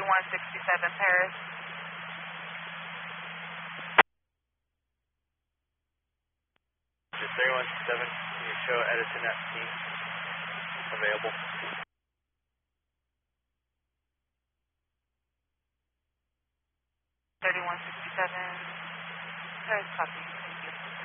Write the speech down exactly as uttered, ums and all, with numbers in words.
thirty-one sixty-seven Paris. thirty-one sixty-seven, can you show Edison at team available? thirty-one sixty-seven Paris, copy.